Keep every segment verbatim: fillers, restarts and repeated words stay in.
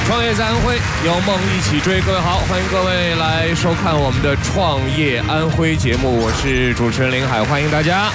创业在安徽，有梦一起追。各位好，欢迎各位来收看我们的创业安徽节目，我是主持人林海，欢迎大家。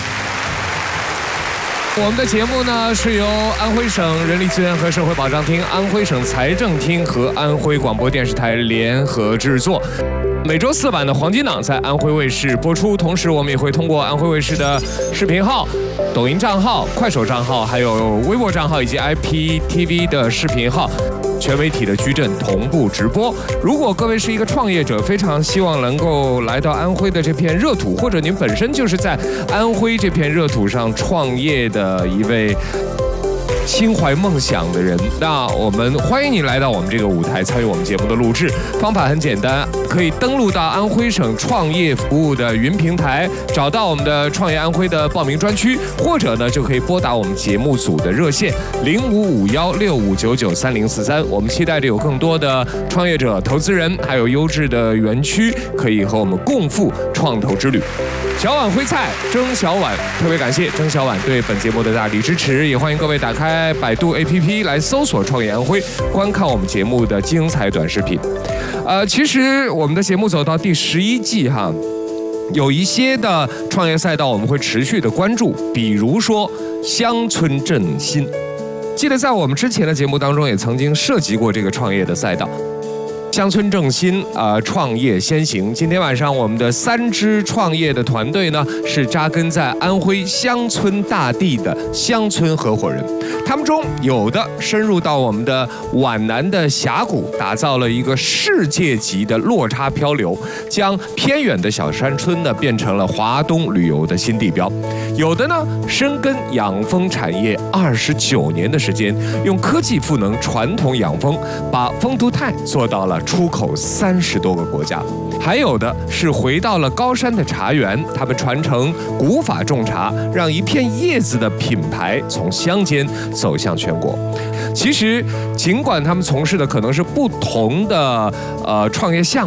我们的节目呢是由安徽省人力资源和社会保障厅、安徽省财政厅和安徽广播电视台联合制作。每周四晚的黄金档在安徽卫视播出，同时我们也会通过安徽卫视的视频号、抖音账号、快手账号，还有微博账号以及 I P T V 的视频号，全媒体的矩阵同步直播。如果各位是一个创业者，非常希望能够来到安徽的这片热土，或者您本身就是在安徽这片热土上创业的一位心怀梦想的人，那我们欢迎你来到我们这个舞台，参与我们节目的录制。方法很简单，可以登录到安徽省创业服务的云平台，找到我们的创业安徽的报名专区，或者呢就可以拨打我们节目组的热线零五五幺六五九九三零四三。我们期待着有更多的创业者、投资人，还有优质的园区，可以和我们共赴创投之旅。小碗烩菜，蒸小碗，特别感谢蒸小碗对本节目的大力支持，也欢迎各位打开百度 A P P 来搜索创业安徽，观看我们节目的精彩短视频。呃，其实我们的节目走到第十一季哈，有一些的创业赛道我们会持续的关注，比如说乡村振兴。记得在我们之前的节目当中也曾经涉及过这个创业的赛道。乡村振兴，呃，创业先行。今天晚上我们的三支创业的团队呢，是扎根在安徽乡村大地的乡村合伙人。他们中有的深入到我们的皖南的峡谷，打造了一个世界级的落差漂流，将偏远的小山村呢变成了华东旅游的新地标。有的呢深耕养蜂产业二十九年的时间，用科技赋能传统养蜂，把丰都肽做到了出口三十多个国家。还有的是回到了高山的茶园，他们传承古法种茶，让一片叶子的品牌从乡间走向全国。其实尽管他们从事的可能是不同的呃创业项目。